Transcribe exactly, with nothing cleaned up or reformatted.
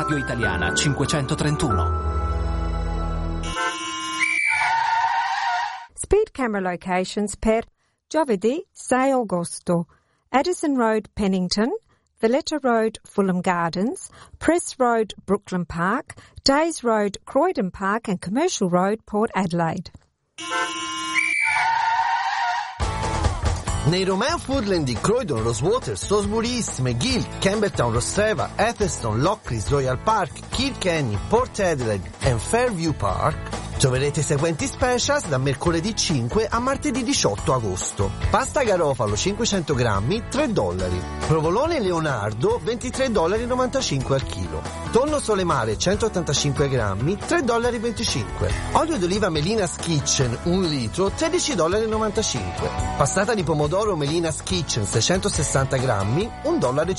Via Italiana cinquecentotrentuno. Speed camera locations per giovedì sei agosto. Addison Road, Pennington, Valletta Road, Fulham Gardens, Press Road, Brooklyn Park, Days Road, Croydon Park and Commercial Road, Port Adelaide. Nei Romain Foodland di Croydon, Rosewater, Salisbury East, McGill, Campbelltown, Rostreva, Atherstone, Lockleys, Royal Park, Kilkenny, Port Adelaide e Fairview Park troverete i seguenti specials da mercoledì cinque a martedì diciotto agosto. Pasta garofalo cinquecento grammi, tre dollari. Provolone Leonardo, ventitré dollari e novantacinque al chilo. Tonno Sole Mare, centottantacinque grammi, tre dollari e venticinque. Olio d'oliva Melina's Kitchen, un litro, tredici dollari e novantacinque. Passata di pomodoro Melina's Kitchen, seicentosessanta grammi, un dollaro e